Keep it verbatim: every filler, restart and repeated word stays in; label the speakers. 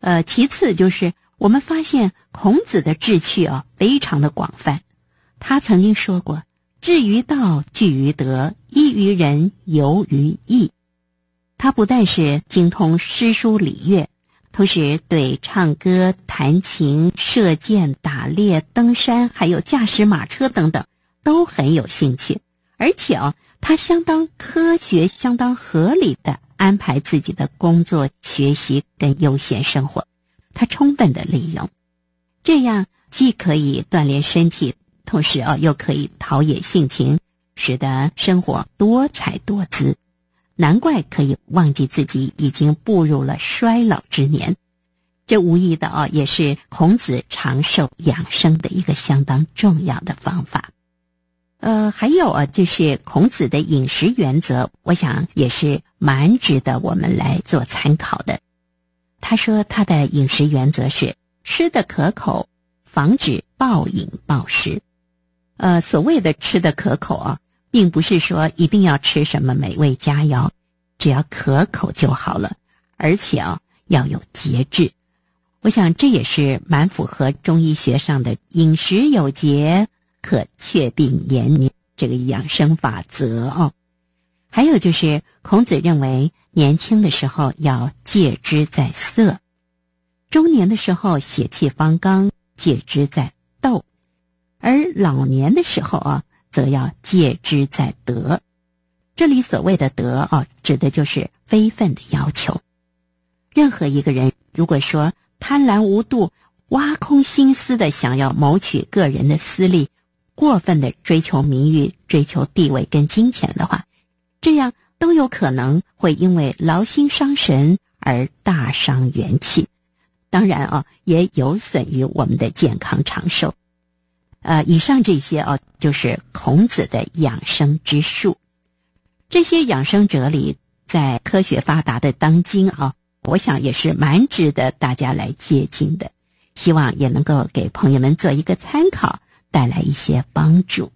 Speaker 1: 呃，其次就是我们发现孔子的志趣啊非常的广泛。他曾经说过：“志于道，据于德，依于仁，游于义。”他不但是精通诗书礼乐，同时对唱歌、弹琴、射箭、打猎、登山，还有驾驶马车等等都很有兴趣。而且啊，他相当科学、相当合理的安排自己的工作、学习跟悠闲生活，他充分的利用，这样既可以锻炼身体，同时啊又可以陶冶性情，使得生活多彩多姿。难怪可以忘记自己已经步入了衰老之年。这无疑的啊，也是孔子长寿养生的一个相当重要的方法。呃，还有啊，就是孔子的饮食原则，我想也是蛮值得我们来做参考的。他说他的饮食原则是吃得可口，防止暴饮暴食。呃，所谓的吃得可口啊，并不是说一定要吃什么美味佳肴，只要可口就好了，而且啊要有节制。我想这也是蛮符合中医学上的饮食有节，可却病延年这个养生法则哦。还有就是孔子认为年轻的时候要戒之在色，中年的时候血气方刚，戒之在斗，而老年的时候啊则要戒之在德。这里所谓的德啊，指的就是非分的要求。任何一个人如果说贪婪无度，挖空心思的想要谋取个人的私利，过分的追求名誉、追求地位跟金钱的话，这样都有可能会因为劳心伤神而大伤元气。当然啊，也有损于我们的健康长寿。呃，以上这些啊，就是孔子的养生之术。这些养生哲理在科学发达的当今啊，我想也是蛮值得大家来借鉴的，希望也能够给朋友们做一个参考，带来一些帮助。